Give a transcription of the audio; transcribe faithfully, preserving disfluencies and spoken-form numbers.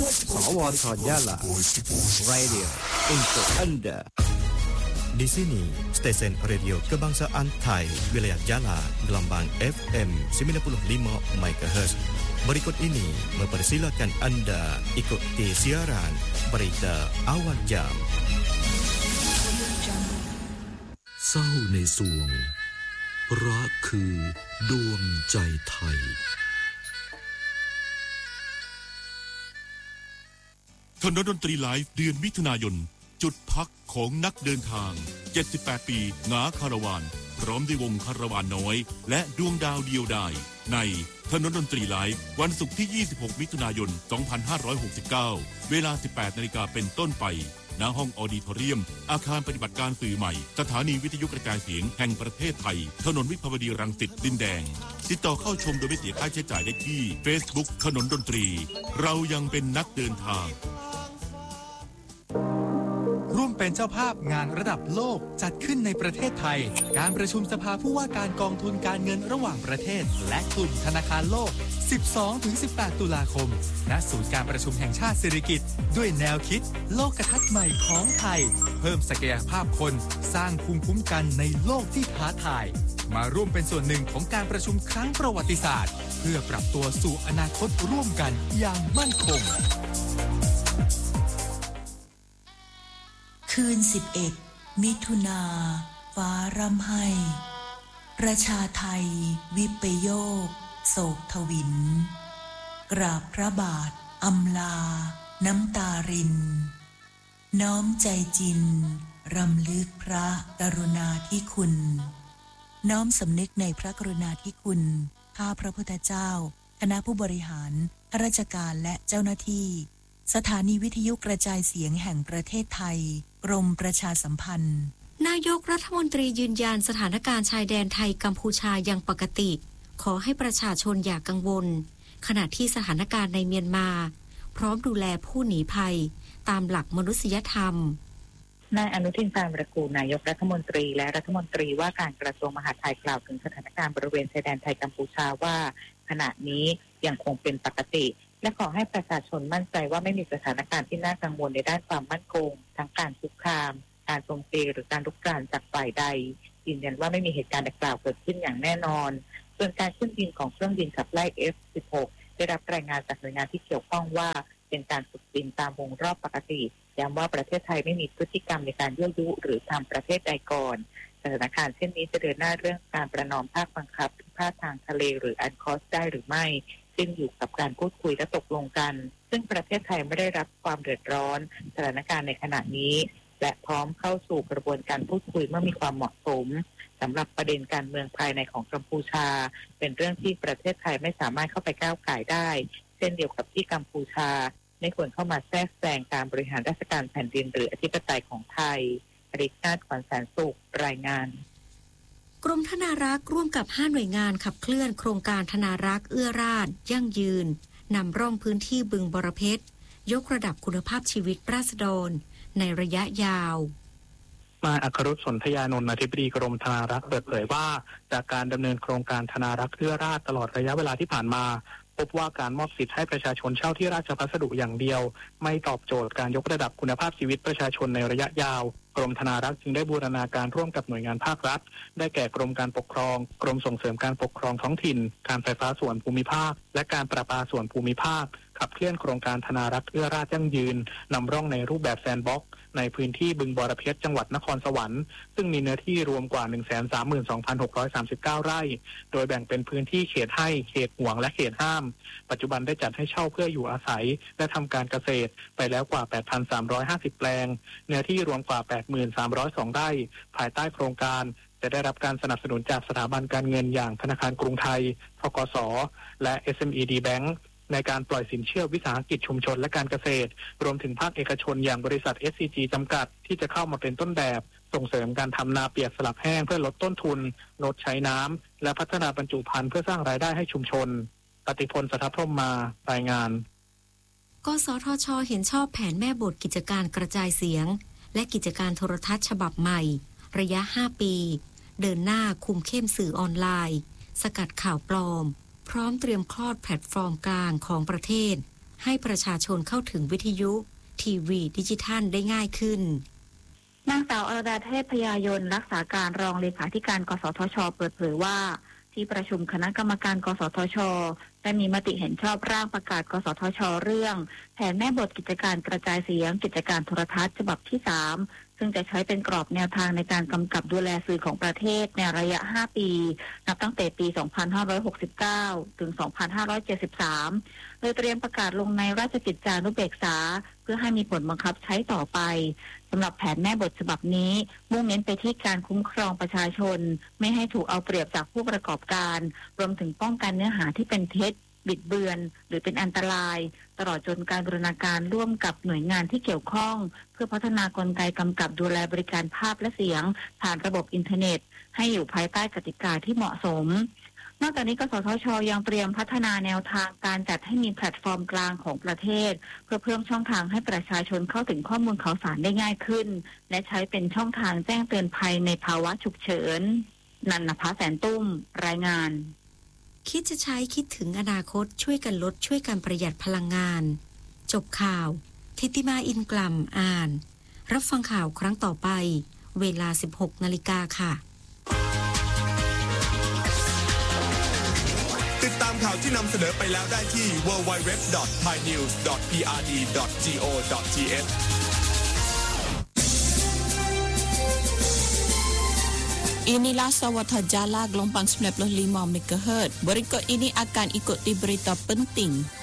สวทยาลา Radio untuk Anda. Di sini stesen radio kebangsaan Thai wilayah Jala gelombang F M sembilan puluh lima megahertz. Berikut ini mempersilakan Anda ikuti siaran berita awal jam. เศร้าในสวงรักคือดวงใจไทยถนนดนตรีไลฟ์เดือนมิถุนายนจุดพักของนักเดินทางเจ็ดสิบแปดปีงาคาราวานพร้อมด้วยวงคาราวานน้อยและดวงดาวเดียวดายในถนนดนตรีไลฟ์วันศุกร์ที่ยี่สิบหกมิถุนายนสองพันห้าร้อยหกสิบเก้าเวลา สิบแปดนาฬิกา นเป็นต้นไปณห้องออดิทอเรียมอาคารปฏิบัติการสื่อใหม่สถานีวิทยุกระจายเสียงแห่งประเทศไทยถนนวิภาวดีรังสิตดินแดงติดต่อเข้าชมโดยไม่เสียค่าใช้จ่ายได้ที่ Facebook ถนนดนตรีเรายังเป็นนักเดินทางร่วมเป็นเจ้าภาพงานระดับโลกจัดขึ้นในประเทศไทยการประชุมสภาผู้ว่าการกองทุนการเงินระหว่างประเทศและกลุ่มธนาคารโลก สิบสองถึงสิบแปด ตุลาคมณศูนย์การประชุมแห่งชาติสิริกิติ์ด้วยแนวคิดโลกทัศน์ใหม่ของไทยเพิ่มศักยภาพคนสร้างภูมิคุ้มกันในโลกที่ท้าทายมาร่วมเป็นส่วนหนึ่งของการประชุมครั้งประวัติศาสตร์เพื่อปรับตัวสู่อนาคตร่วมกันอย่างมั่นคงคืนสิบเอ็ดมิถุนาฟ้าร่ำไห้ประชาไทยวิปโยคโศกทวินกราบพระบาทอำลาน้ำตารินน้อมใจจินรำลึกพระกรุณาธิคุณน้อมสำนึกในพระกรุณาธิคุณข้าพระพุทธเจ้าคณะผู้บริหารข้าราชการและเจ้าหน้าที่สถานีวิทยุกระจายเสียงแห่งประเทศไทยกรมประชาสัมพันธ์นายกรัฐมนตรียืนยันสถานการณ์ชายแดนไทยกัมพูชายังปกติขอให้ประชาชนอย่ากังวลขณะที่สถานการณ์ในเมียนมาพร้อมดูแลผู้หนีภัยตามหลักมนุษยธรรมนายอนุทินชาญวิรากูลนายกรัฐมนตรีและรัฐมนตรีว่าการกระทรวงมหาดไทยกล่าวถึงสถานการณ์บริเวณชายแดนไทยกัมพูชาว่าขณะนี้ยังคงเป็นปกติและขอให้ประชาชนมั่นใจว่าไม่มีสถานการณ์ที่น่ากังวลในด้านความมั่นคงทั้งการคุกคามการโจมตีหรือการรุกรานจากฝ่ายใดยืนยันว่าไม่มีเหตุการณ์ดังกล่าวเกิดขึ้นอย่างแน่นอนส่วนการขึ้นบินของเครื่องบินขับไล่ เอฟ สิบหก ได้รับรายงานจากหน่วยงานที่เกี่ยวข้องว่าเป็นการฝึกบินตามวงรอบปกติย้ำว่าประเทศไทยไม่มีพฤติกรรมในการยั่วยุหรือทำประเทศใดก่อนสถานการณ์เช่นนี้จะเดินหน้าเรื่องการประนอมภาคบังคับพิพาททางทะเลหรืออันคอสได้หรือไม่ซึ่งอยู่กับการพูดคุยและตกลงกันซึ่งประเทศไทยไม่ได้รับความเดือดร้อนสถานการณ์ในขณะนี้และพร้อมเข้าสู่กระบวนการพูดคุยเมื่อมีความเหมาะสมสำหรับประเด็นการเมืองภายในของกัมพูชาเป็นเรื่องที่ประเทศไทยไม่สามารถเข้าไปก้าวก่ายได้เช่นเดียวกับที่กัมพูชาไม่ควรเข้ามาแทรกแซงการบริหารราชการแผ่นดินหรืออธิปไตยของไทยอรินาถ ขวัญแสนสุขรายงานกรมธนารักษ์ร่วมกับห้าหน่วยงานขับเคลื่อนโครงการธนารักษ์เอื้อราษฎร์ยั่งยืนนำร่องพื้นที่บึงบรเพชรยกระดับคุณภาพชีวิตราษฎรในระยะยาวนายอัครรุษ สนธยานนท์อธิบดีกรมธนารักษ์เปิดเผยว่าจากการดำเนินโครงการธนารักษ์เอื้อราษฎร์ตลอดระยะเวลาที่ผ่านมาพบว่าการมอบสิทธิ์ให้ประชาชนเช่าที่ราชพัสดุอย่างเดียวไม่ตอบโจทย์การยกระดับคุณภาพชีวิตประชาชนในระยะยาวกรมธนารักษ์จึงได้บูรณาการร่วมกับหน่วยงานภาครัฐได้แก่กรมการปกครองกรมส่งเสริมการปกครองท้องถิ่นการไฟฟ้าส่วนภูมิภาคและการประปาส่วนภูมิภาคขับเคลื่อนโครงการธนารักษ์เอื้อราษฎร์ยั่งยืนนำร่องในรูปแบบแซนด์บ็อกซ์ในพื้นที่บึงบรเพชรจังหวัดนครสวรรค์ซึ่งมีเนื้อที่รวมกว่า หนึ่งแสนสามหมื่นสองพันหกร้อยสามสิบเก้า ไร่โดยแบ่งเป็นพื้นที่เขตให้เขตห่วงและเขตห้ามปัจจุบันได้จัดให้เช่าเพื่ออยู่อาศัยและทำการเกษตรไปแล้วกว่า แปดพันสามร้อยห้าสิบ แปลงเนื้อที่รวมกว่า แปดหมื่นสามร้อยสอง ไร่ภายใต้โครงการจะได้รับการสนับสนุนจากสถาบันการเงินอย่างธนาคารกรุงไทย ธกส.และ เอส เอ็ม อี ดี Bankในการปล่อยสินเชื่อวิสาหกิจชุมชนและการเกษตรรวมถึงภาคเอกชนอย่างบริษัท เอส ซี จี จำกัดที่จะเข้ามาเป็นต้นแบบส่งเสริมการทำนาเปียกสลับแห้งเพื่อลดต้นทุนลดใช้น้ำและพัฒนาบรรจุภัณฑ์เพื่อสร้างรายได้ให้ชุมชนปฏิพล สัทธพรหมมารายงานกสทช.เห็นชอบแผนแม่บทกิจการกระจายเสียงและกิจการโทรทัศน์ฉบับใหม่ระยะห้าปีเดินหน้าคุมเข้มสื่อออนไลน์สกัดข่าวปลอมพร้อมเตรียมคลอดแพลตฟอร์มกลางของประเทศให้ประชาชนเข้าถึงวิทยุทีวีดิจิทัลได้ง่ายขึ้นนางสาวอรดาเทพพยายนรักษาการรองเลขาธิการกสทช.เปิดเผยว่าที่ประชุมคณะกรรมการกสทช.ได้มีมติเห็นชอบร่างประกาศกสทช.เรื่องแผนแม่บทกิจการกระจายเสียงกิจการโทรทัศน์ฉบับที่สามซึ่งจะใช้เป็นกรอบแนวทางในการกำกับดูแลสื่อของประเทศในระยะห้าปีนับตั้งแต่ปีสองพันห้าร้อยหกสิบเก้าถึงสองพันห้าร้อยเจ็ดสิบสามโดยเตรียมประกาศลงในราชกิจจานุเบกษาเพื่อให้มีผลบังคับใช้ต่อไปสำหรับแผนแม่บทฉบับนี้มุ่งเน้นไปที่การคุ้มครองประชาชนไม่ให้ถูกเอาเปรียบจากผู้ประกอบการรวมถึงป้องกันเนื้อหาที่เป็นเท็จบิดเบือนหรือเป็นอันตรายตลอดจนการบูรณาการร่วมกับหน่วยงานที่เกี่ยวข้องเพื่อพัฒนากลไกกำกับดูแลบริการภาพและเสียงผ่านระบบอินเทอร์เน็ตให้อยู่ภายใต้กติกาที่เหมาะสมนอกจากนี้กสทช.ยังเตรียมพัฒนาแนวทางการจัดให้มีแพลตฟอร์มกลางของประเทศเพื่อเพิ่มช่องทางให้ประชาชนเข้าถึงข้อมูลข่าวสารได้ง่ายขึ้นและใช้เป็นช่องทางแจ้งเตือนภัยในภาวะฉุกเฉินนันนภาแสนตุ้มรายงานคิดจะใช้คิดถึงอนาคตช่วยกันลดช่วยกันประหยัดพลังงานจบข่าวทิติมาอินกลัมอ่านรับฟังข่าวครั้งต่อไปเวลา สิบหกนาฬิกา นค่ะติดตามข่าวที่นำเสนอไปแล้วได้ที่ ดับเบิลยู ดับเบิลยู ดับเบิลยู ดอท ไทยนิวส์ ดอท พี อาร์ ดี ดอท จี โอ ดอท ที เอช Inilah Sawatha Jala gelombang sembilan puluh lima megahertz. Berikut ini akan ikuti berita penting